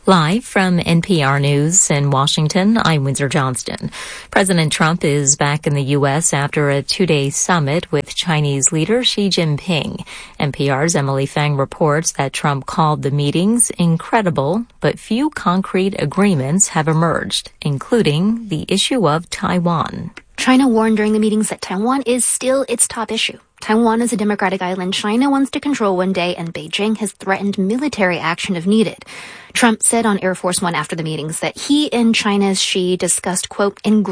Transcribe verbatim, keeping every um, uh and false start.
Live from N P R News in Washington, I'm Windsor Johnston. President Trump is back in the U S after a two-day summit with Chinese leader Xi Jinping. N P R's Emily Fang reports that Trump called the meetings incredible, but few concrete agreements have emerged, including the issue of Taiwan. China warned during the meetings that Taiwan is still its top issue. Taiwan is a democratic island China wants to control one day, and Beijing has threatened military action if needed. Trump said on Air Force One after the meetings that he and China's Xi discussed, quote, in